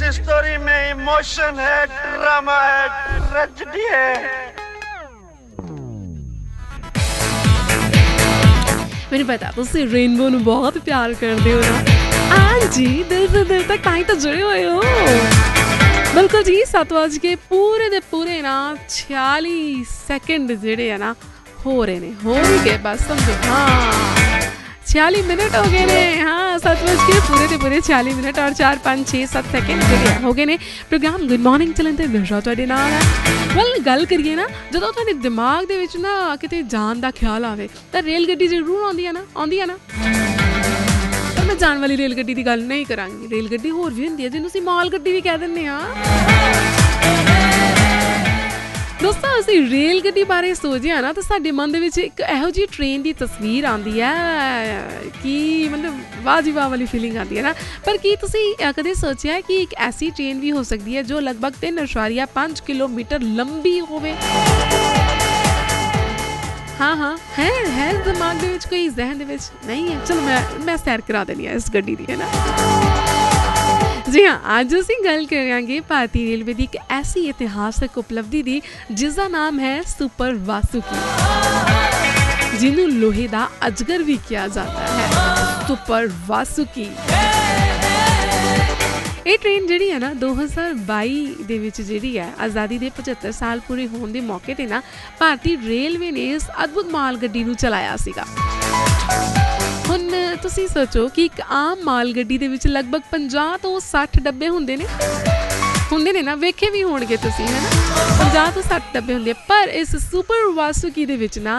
Story में emotion है, drama है, ट्रेजेडी है। ਮੈਨੂੰ ਪਤਾ ਤੁਸੀਂ ਰੇਨਬੋ ਨੂੰ ਬਹੁਤ ਪਿਆਰ ਕਰਦੇ ਹੋ ਨਾ। ਹਾਂਜੀ ਦਿਲ ਤੋਂ ਦਿਲ ਤੱਕ ਤਾਂ ਹੀ ਤਾਂ ਜੁੜੇ ਹੋਏ ਹੋ। ਬਿਲਕੁਲ ਜੀ 7 ਕੇ ਪੂਰੇ ਦੇ ਪੂਰੇ ਨਾ 46 ਸੈਕਿੰਡ ਜਿਹੜੇ ਆ ਨਾ ਹੋ ਰਹੇ ਨੇ, ਹੋ ਹੀ ਗਏ ਬਸ ਸਮਝੋ। ਹਾਂ 46 ਮਿੰਟ ਹੋ ਗਏ ਨੇ। ਹਾਂ 7 ਕੇ ਪੂਰੇ ਦੇ ਪੂਰੇ 46 ਮਿੰਟ ਔਰ 4 5 6 7 ਸੈਕਿੰਡ ਜਿਹੜੇ ਹੋ ਗਏ ਨੇ। ਪ੍ਰੋਗਰਾਮ ਗੁੱਡ ਮਾਰਨਿੰਗ ਚੱਲਣ ਤੇ ਦਿਸ਼ਾ ਤੁਹਾਡੇ ਨਾਲ ਹੈ। ਵੈਲ ਗੱਲ ਕਰੀਏ ਨਾ, ਜਦੋਂ ਤੁਹਾਡੇ ਦਿਮਾਗ ਦੇ ਵਿੱਚ ਨਾ ਕਿਤੇ ਜਾਣ ਦਾ ਖਿਆਲ ਆਵੇ ਤਾਂ ਰੇਲ ਗੱਡੀ ਜ਼ਰੂਰ ਆਉਂਦੀ ਆ ਨਾ। ਪਰ ਮੈਂ ਜਾਣ ਵਾਲੀ ਰੇਲ ਗੱਡੀ ਦੀ ਗੱਲ ਨਹੀਂ ਕਰਾਂਗੀ। ਰੇਲ ਗੱਡੀ ਹੋਰ ਵੀ ਹੁੰਦੀ ਹੈ ਜਿਹਨੂੰ ਅਸੀਂ ਮਾਲ ਗੱਡੀ ਵੀ ਕਹਿ ਦਿੰਦੇ ਹਾਂ। ਦੋਸਤੋ ਅਸੀਂ ਰੇਲ ਗੱਡੀ ਬਾਰੇ ਸੋਚਦੇ ਹਾਂ ਨਾ ਤਾਂ ਸਾਡੇ ਮਨ ਦੇ ਵਿੱਚ ਇੱਕ ਇਹੋ ਜਿਹੀ ਟ੍ਰੇਨ ਦੀ ਤਸਵੀਰ ਆਉਂਦੀ ਹੈ ਕਿ ਮਤਲਬ ਵਾਹ ਜੀ ਵਾਹ ਵਾਲੀ ਫੀਲਿੰਗ ਆਉਂਦੀ ਹੈ ਨਾ। ਪਰ ਕੀ ਤੁਸੀਂ ਕਦੇ ਸੋਚਿਆ ਕਿ ਇੱਕ ਐਸੀ ਟ੍ਰੇਨ ਵੀ ਹੋ ਸਕਦੀ ਹੈ ਜੋ ਲਗਭਗ 3.5 ਕਿਲੋਮੀਟਰ ਲੰਬੀ ਹੋਵੇ? ਹਾਂ ਹੈ ਦਿਮਾਗ ਦੇ ਵਿੱਚ, ਕੋਈ ਜ਼ਹਿਨ ਦੇ ਵਿੱਚ ਨਹੀਂ ਹੈ? ਚਲੋ ਮੈਂ ਸੈਰ ਕਰਾ ਦੇਣੀ ਹੈ ਇਸ ਗੱਡੀ ਦੀ, ਹੈ ਨਾ। ਜੀ ਹਾਂ, ਅੱਜ ਅਸੀਂ ਗੱਲ ਕਰਾਂਗੇ ਭਾਰਤੀ ਰੇਲਵੇ ਦੀ ਇੱਕ ਐਸੀ ਇਤਿਹਾਸਕ ਉਪਲਬਧੀ ਦੀ ਜਿਸਦਾ ਨਾਮ ਹੈ ਸੁਪਰ ਵਾਸੁਕੀ, ਜਿਹਨੂੰ ਲੋਹੇ ਦਾ ਅਜਗਰ ਵੀ ਕਿਹਾ ਜਾਂਦਾ ਹੈ। ਸੁਪਰ ਵਾਸੁਕੀ ਇਹ ਟ੍ਰੇਨ ਜਿਹੜੀ ਹੈ ਨਾ 2022 ਦੇ ਵਿੱਚ ਜਿਹੜੀ ਹੈ ਆਜ਼ਾਦੀ ਦੇ 75 ਸਾਲ ਪੂਰੇ ਹੋਣ ਦੇ ਮੌਕੇ 'ਤੇ ਨਾ ਭਾਰਤੀ ਰੇਲਵੇ ਨੇ ਇਸ ਅਦਭੁਤ ਮਾਲ ਗੱਡੀ ਨੂੰ ਚਲਾਇਆ ਸੀਗਾ। ਹੁਣ ਤੁਸੀਂ ਸੋਚੋ ਕਿ ਇੱਕ ਆਮ ਮਾਲ ਗੱਡੀ ਦੇ ਵਿੱਚ ਲਗਭਗ 50 ਤੋਂ 60 ਡੱਬੇ ਹੁੰਦੇ ਨੇ ਨਾ, ਵੇਖੇ ਵੀ ਹੋਣਗੇ ਤੁਸੀਂ, ਹੈ ਨਾ। 50 ਤੋਂ 60 ਡੱਬੇ ਹੁੰਦੇ, ਪਰ ਇਸ ਸੁਪਰ ਵਾਸੁਕੀ ਦੇ ਵਿੱਚ ਨਾ